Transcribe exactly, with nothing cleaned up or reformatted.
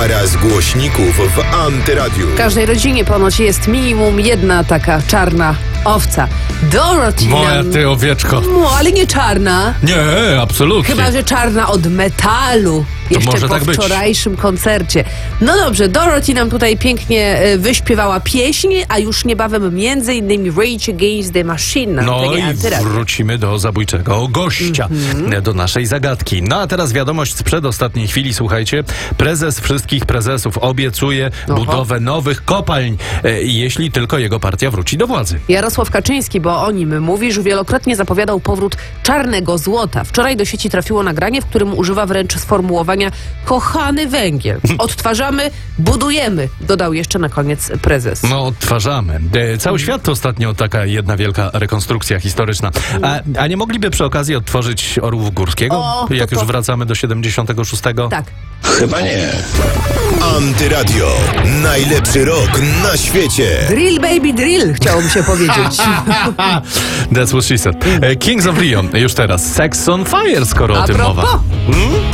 Para z głośników w Antyradiu. W każdej rodzinie ponoć jest minimum jedna taka czarna owca. Dorothy Moja nam... ty owieczko. No, ale nie czarna. Nie, absolutnie. Chyba że czarna od metalu. Jeszcze może po tak być. wczorajszym koncercie. No dobrze, Dorothy nam tutaj pięknie e, wyśpiewała pieśń, a już niebawem między innymi Rage Against the Machine. na No antenie i Antyradia. wrócimy do zabójczego gościa, Mhm. do naszej zagadki. No a teraz wiadomość sprzed ostatniej chwili, słuchajcie. Prezes wszystkich prezesów obiecuje Oho. budowę nowych kopalń, e, jeśli tylko jego partia wróci do władzy. Jarosław Kaczyński, bo o nim mówisz, wielokrotnie zapowiadał powrót czarnego złota. Wczoraj do sieci trafiło nagranie, w którym używa wręcz sformułowania kochany węgiel. Odtwarzamy, budujemy, dodał jeszcze na koniec prezes. No, odtwarzamy. E, cały świat to ostatnio taka jedna wielka rekonstrukcja historyczna. A, a nie mogliby przy okazji odtworzyć Orłów Górskiego, O, to jak to- już wracamy do siedemdziesiątego szóstego? Tak. Chyba nie. Antyradio. Najlepszy rok na świecie. Drill baby drill, chciałoby się powiedzieć. That's what she said. E, Kings of Leon, już teraz. Sex on Fire, skoro o A tym mowa. propos. Hmm?